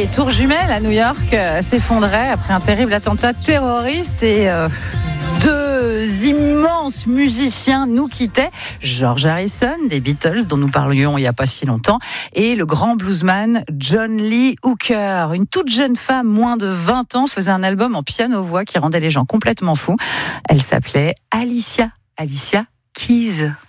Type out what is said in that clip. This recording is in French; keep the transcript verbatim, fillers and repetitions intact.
les tours jumelles à New York euh, s'effondraient après un terrible attentat terroriste et euh, deux immenses musiciens nous quittaient. George Harrison des Beatles, dont nous parlions il n'y a pas si longtemps, et le grand bluesman John Lee Hooker. Une toute jeune femme, moins de vingt ans, faisait un album en piano-voix qui rendait les gens complètement fous. Elle s'appelait Alicia, Alicia Keys.